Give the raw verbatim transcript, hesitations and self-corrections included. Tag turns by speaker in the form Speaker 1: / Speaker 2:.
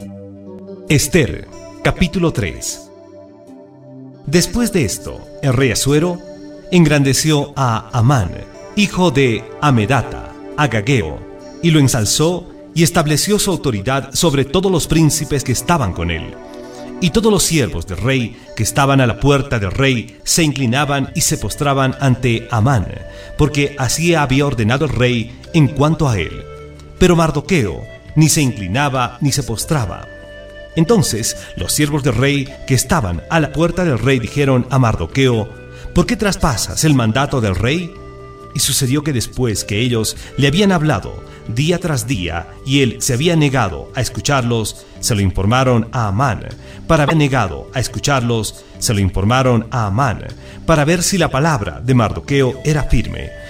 Speaker 1: Ester, capítulo tres. Después de esto, el rey Asuero engrandeció a Amán, hijo de Amedata, agageo, y lo ensalzó y estableció su autoridad sobre todos los príncipes que estaban con él. Y todos los siervos del rey que estaban a la puerta del rey se inclinaban y se postraban ante Amán, porque así había ordenado el rey en cuanto a él. Pero Mardoqueo ni se inclinaba ni se postraba. Entonces los siervos del rey que estaban a la puerta del rey dijeron a Mardoqueo: ¿por qué traspasas el mandato del rey? Y sucedió que después que ellos le habían hablado día tras día y él se había negado a escucharlos, se lo informaron a Amán. Para haber negado a escucharlos, se lo informaron a Amán, para ver si la palabra de Mardoqueo era firme,